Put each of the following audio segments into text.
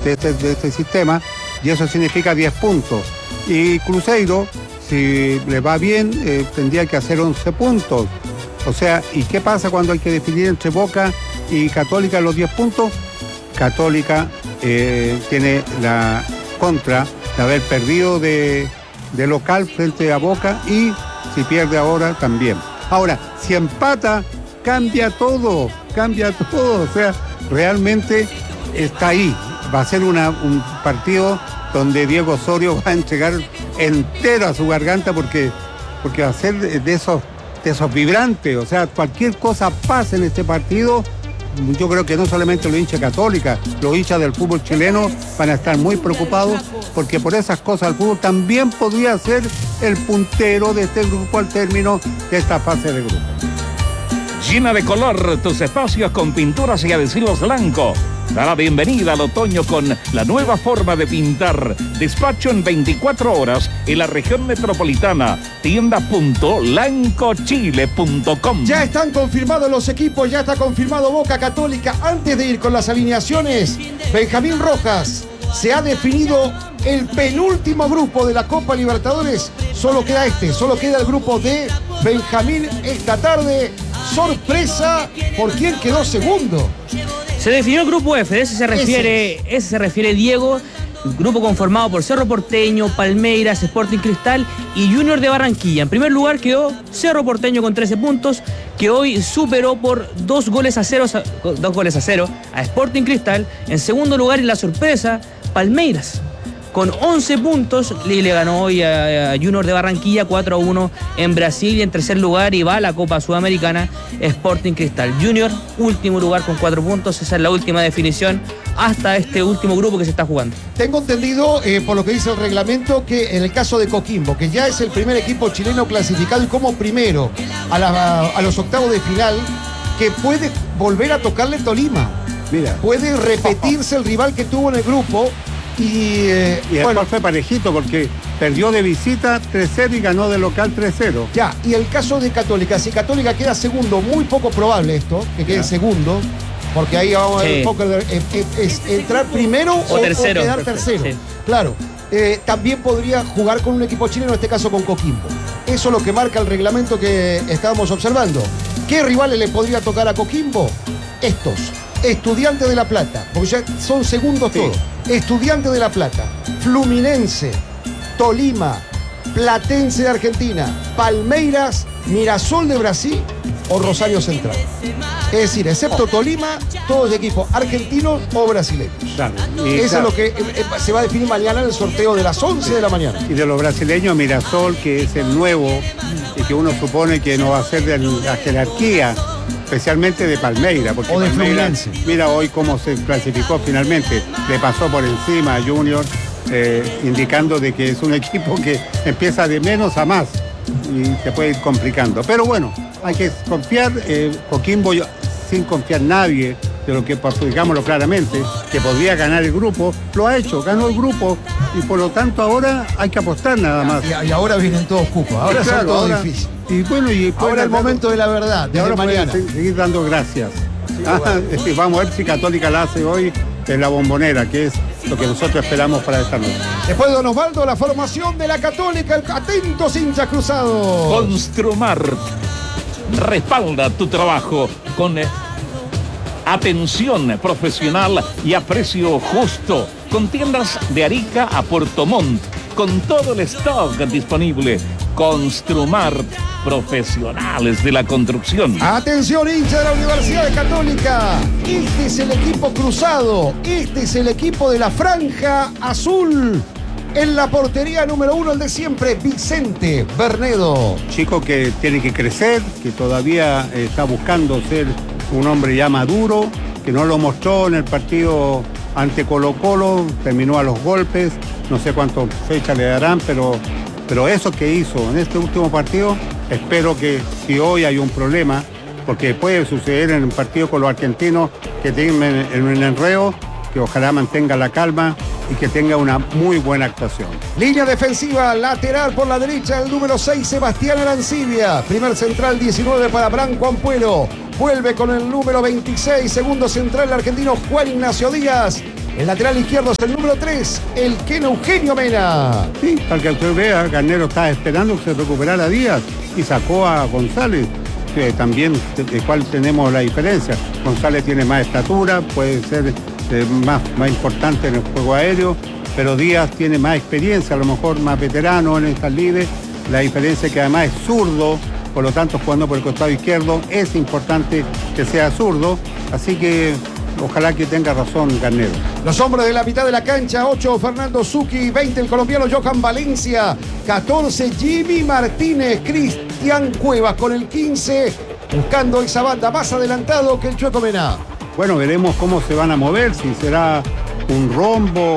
de este sistema, y eso significa 10 puntos. Y Cruzeiro, si le va bien, tendría que hacer 11 puntos. O sea, ¿y qué pasa cuando hay que definir entre Boca y Católica los 10 puntos? Católica tiene la contra de haber perdido de local frente a Boca, y si pierde ahora también. Ahora, si empata, cambia todo. O sea, realmente está ahí. Va a ser un partido donde Diego Osorio va a entregar entero a su garganta porque va a ser de esos vibrantes. O sea, cualquier cosa pasa en este partido. Yo creo que no solamente los hinchas Católica, los hinchas del fútbol chileno van a estar muy preocupados, porque por esas cosas el fútbol también podría ser el puntero de este grupo al término de esta fase de grupo. Llena de color tus espacios con pinturas y adhesivos blanco. Da la bienvenida al otoño con la nueva forma de pintar. Despacho en 24 horas en la región metropolitana. Tienda.lancochile.com. Ya están confirmados los equipos, ya está confirmado Boca Católica. Antes de ir con las alineaciones, Benjamín Rojas, se ha definido el penúltimo grupo de la Copa Libertadores. Solo queda el grupo de Benjamín esta tarde. Sorpresa, ¿por quién quedó segundo? Se definió el grupo F, ese se refiere Diego, grupo conformado por Cerro Porteño, Palmeiras, Sporting Cristal y Junior de Barranquilla. En primer lugar quedó Cerro Porteño con 13 puntos, que hoy superó por 2 goles a 0 a Sporting Cristal. En segundo lugar, y la sorpresa, Palmeiras, con 11 puntos, le ganó hoy a Junior de Barranquilla 4-1 en Brasil. Y en tercer lugar, y va a la Copa Sudamericana, Sporting Cristal. Junior, último lugar con 4 puntos. Esa es la última definición hasta este último grupo que se está jugando. Tengo entendido, por lo que dice el reglamento, que en el caso de Coquimbo, que ya es el primer equipo chileno clasificado y como primero a los octavos de final, que puede volver a tocarle Tolima. Mira. Puede repetirse el rival que tuvo en el grupo. Y bueno, fue parejito porque perdió de visita 3-0 y ganó de local 3-0. Ya, y el caso de Católica, si Católica queda segundo, muy poco probable esto, que quede segundo, porque ahí vamos a ver un poco, es entrar primero o quedar tercero. Sí. Claro, también podría jugar con un equipo chileno, en este caso con Coquimbo. Eso es lo que marca el reglamento que estábamos observando. ¿Qué rivales le podría tocar a Coquimbo? Estos. Estudiantes de La Plata, porque ya son segundos todos. Estudiantes de La Plata, Fluminense, Tolima, Platense de Argentina, Palmeiras, Mirasol de Brasil o Rosario Central. Es decir, excepto Tolima, todos de equipos argentinos o brasileños. Claro. Eso es lo que se va a definir mañana en el sorteo de las 11 de la mañana. Y de los brasileños, Mirasol, que es el nuevo y que uno supone que no va a ser de la jerarquía, especialmente de Palmeiras, porque o de Palmeiras, Fluminense. Mira hoy cómo se clasificó finalmente, le pasó por encima a Junior, indicando de que es un equipo que empieza de menos a más y se puede ir complicando. Pero bueno, hay que confiar, Coquimbo, sin confiar nadie, de lo que, digámoslo claramente, que podría ganar el grupo, lo ha hecho, ganó el grupo, y por lo tanto ahora hay que apostar nada más. Y ahora vienen todos cupos, ahora claro, son todos difíciles. Y bueno, y ahora el momento de la verdad, de ahora mañana. Seguir dando gracias. Sí, bueno. Vamos a ver si Católica la hace hoy en la Bombonera, que es lo que nosotros esperamos para esta noche. Después de Don Osvaldo, la formación de la Católica, atentos hinchas cruzados. Construmart respalda tu trabajo con atención profesional y a precio justo, con tiendas de Arica a Puerto Montt, con todo el stock disponible. Construmart, profesionales de la construcción. Atención, hincha de la Universidad Católica. Este es el equipo cruzado. Este es el equipo de la franja azul. En la portería número 1, el de siempre, Vicente Bernedo. Chico que tiene que crecer, que todavía está buscando ser un hombre ya maduro, que no lo mostró en el partido ante Colo-Colo, terminó a los golpes, no sé cuántas fechas le darán, pero eso que hizo en este último partido, espero que si hoy hay un problema, porque puede suceder en un partido con los argentinos que tengan un enreo, que ojalá mantenga la calma y que tenga una muy buena actuación. Línea defensiva, lateral por la derecha, el número 6, Sebastián Arancibia. Primer central, 19 para Branco Ampuero. Vuelve con el número 26, segundo central, el argentino Juan Ignacio Díaz. El lateral izquierdo es el número 3, el Keno Eugenio Mena. Sí, para que usted vea, Garnero estaba esperando que se recuperara Díaz y sacó a González. También de cuál tenemos la diferencia. González tiene más estatura, puede ser más importante en el juego aéreo, pero Díaz tiene más experiencia, a lo mejor más veterano en estas lides. La diferencia es que además es zurdo, por lo tanto jugando por el costado izquierdo es importante que sea zurdo, así que ojalá que tenga razón Garnero. Los hombres de la mitad de la cancha: 8 Fernando Zucchi, 20 el colombiano Johan Valencia, 14 Jimmy Martínez, Cristian Cuevas con el 15, buscando esa banda más adelantado que el Chueco Mena. Bueno, veremos cómo se van a mover, si será un rombo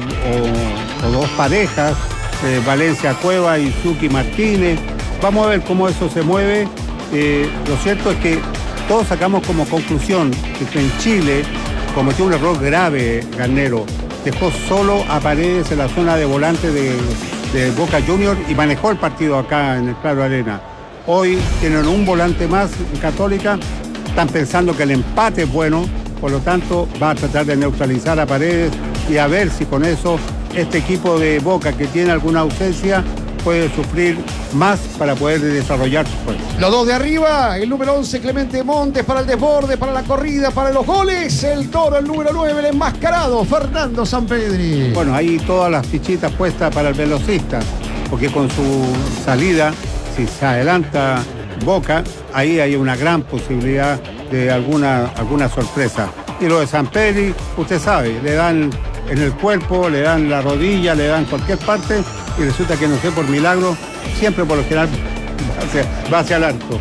o dos parejas, Valencia Cueva y Zucchi Martínez. Vamos a ver cómo eso se mueve. Lo cierto es que todos sacamos como conclusión que en Chile cometió un error grave Garnero. Dejó solo a Paredes en la zona de volante de Boca Juniors y manejó el partido acá en el Claro Arena. Hoy tienen un volante más en Católica, están pensando que el empate es bueno, por lo tanto va a tratar de neutralizar a Paredes y a ver si con eso este equipo de Boca, que tiene alguna ausencia, puede sufrir más para poder desarrollar su juego. Los dos de arriba, el número 11 Clemente Montes para el desborde, para la corrida, para los goles, el Toro, el número 9, el enmascarado Fernando Sampedri. Bueno, ahí todas las fichitas puestas para el velocista, porque con su salida, si se adelanta Boca, ahí hay una gran posibilidad de alguna sorpresa. Y lo de Sampedri, usted sabe, le dan en el cuerpo, le dan la rodilla, le dan cualquier parte y resulta que, no sé, por milagro, siempre por lo general va hacia el arco.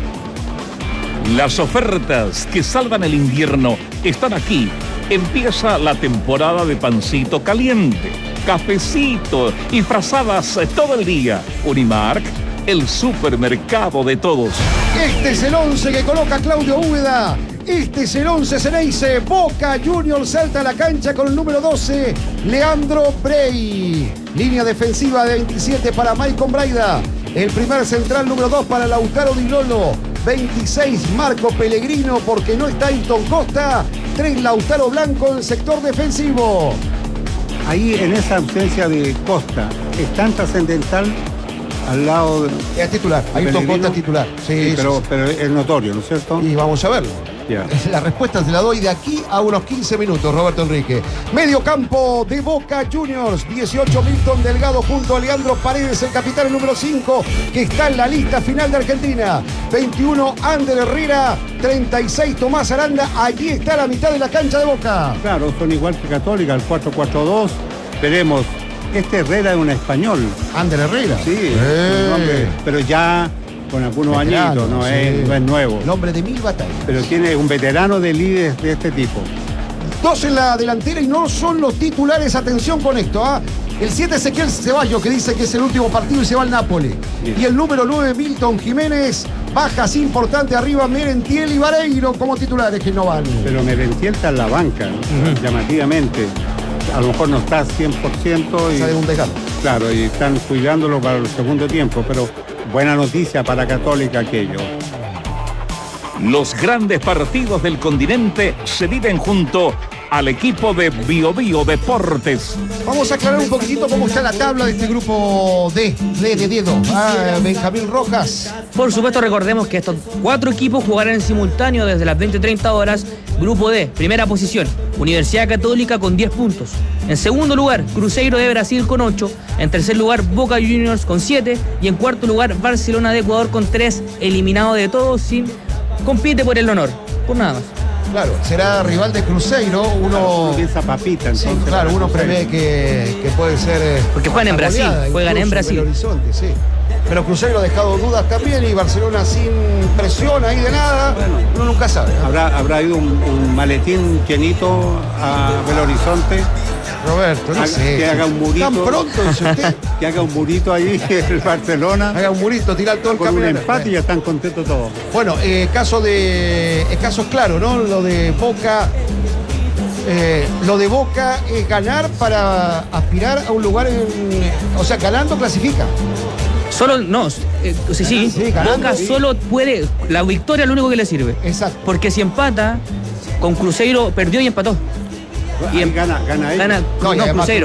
Las ofertas que salvan el invierno están aquí. Empieza la temporada de pancito caliente, cafecito y frazadas todo el día. Unimark, el supermercado de todos. Este es el 11 que coloca Claudio Úbeda. Este es el 11 Ceneice. Boca Juniors salta a la cancha con el número 12, Leandro Brey. Línea defensiva de 27 para Maicon Braida. El primer central número 2 para Lautaro Di Lolo. 26 Marco Pellegrino porque no está Ayrton Costa. 3 Lautaro Blanco en el sector defensivo. Ahí en esa ausencia de Costa, ¿es tan trascendental al lado de... Es titular, Ayrton Costa es titular. Sí, pero es notorio, ¿no es cierto? Y vamos a verlo. Yeah. La respuesta se la doy de aquí a unos 15 minutos, Roberto Enrique. Medio campo de Boca Juniors. 18 Milton Delgado junto a Leandro Paredes, el capitán, el número 5, que está en la lista final de Argentina. 21 Ander Herrera. 36 Tomás Aranda. Allí está la mitad de la cancha de Boca. Claro, son igual que Católica, el 4-4-2. Veremos. Este Herrera es un español. Ander Herrera. Sí, un hombre, pero ya con algunos añitos, no es nuevo. El hombre de 1000 batallas. Pero tiene un veterano de líderes de este tipo. 2 en la delantera y no son los titulares. Atención con esto, ¿ah? El 7 Ezequiel Ceballos, que dice que es el último partido y se va al Nápoles. Bien. Y el número 9 Milton Jiménez. Bajas importantes arriba, Merentiel y Vareiro como titulares que no van. Pero Merentiel está en la banca, llamativamente. A lo mejor no está 100% y... Sale un desgarro. Claro, y están cuidándolo para el segundo tiempo, pero buena noticia para Católica aquello. Los grandes partidos del continente se viven junto al equipo de Bio Bio Deportes. Vamos a aclarar un poquitito cómo está la tabla de este grupo D de dedo. Benjamín Rojas. Por supuesto, recordemos que estos 4 equipos jugarán en simultáneo desde las 20:30 horas. Grupo D, primera posición, Universidad Católica con 10 puntos. En segundo lugar, Cruzeiro de Brasil con 8. En tercer lugar, Boca Juniors con 7. Y en cuarto lugar, Barcelona de Ecuador con 3. Eliminado de todos, sin compite por el honor, por nada más. Claro, será rival de Cruzeiro. Uno piensa papita, entonces. Sí, claro, uno prevé que puede ser. Porque juegan en Brasil, juegan en Brasil. Horizonte, sí. Pero Cruzeiro ha dejado dudas también y Barcelona sin presión ahí de nada. Bueno, uno nunca sabe, ¿no? Habrá ido un maletín llenito a Belo Horizonte. Roberto, no sé. Que haga un murito. Tan pronto, dice usted. Que haga un murito ahí en el Barcelona. Haga un murito, tirar todo el con camino. Un empate y ya están contentos todos. Bueno, caso es claro, ¿no? Lo de Boca. Lo de Boca es ganar para aspirar a un lugar o sea, ganando clasifica. Solo, no, sí, ganando, Boca solo puede, la victoria es lo único que le sirve. Exacto. Porque si empata, con Cruzeiro perdió y empató. Y gana Cruzeiro.